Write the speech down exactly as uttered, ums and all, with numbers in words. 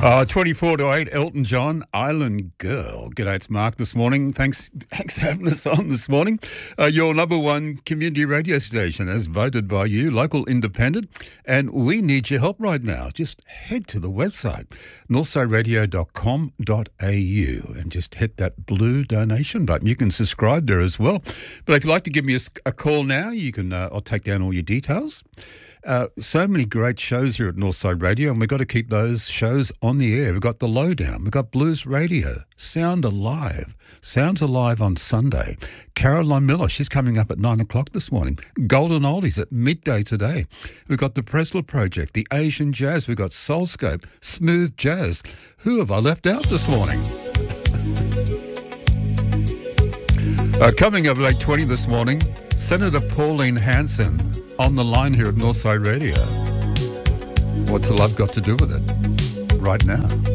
Uh, twenty-four to eight, Elton John, Island Girl. G'day, it's Mark this morning. Thanks, thanks for having us on this morning. Uh, your number one community radio station, as voted by you, local independent, and we need your help right now. Just head to the website, northside radio dot com dot a u, and just hit that blue donation button. You can subscribe there as well. But if you'd like to give me a, a call now, you can. Uh, I'll take down all your details. Uh, so many great shows here at Northside Radio, and we've got to keep those shows on the air. We've got The Lowdown, we've got Blues Radio, Sound Alive, Sounds Alive on Sunday. Caroline Miller, she's coming up at nine o'clock this morning. Golden Oldies at midday today. We've got The Presler Project, The Asian Jazz, we've got Soulscope, Smooth Jazz. Who have I left out this morning? Uh, coming up at eight twenty this morning, Senator Pauline Hanson on the line here at Northside Radio. What's love got to do with it? Right now.